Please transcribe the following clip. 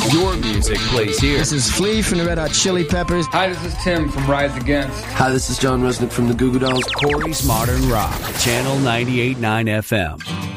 Your music plays here. This is Flea from the Red Hot Chili Peppers. Hi, this is Tim from Rise Against. Hi, this is John Resnick from the Goo Goo Dolls. Corey's Modern Rock, Channel 98.9 FM.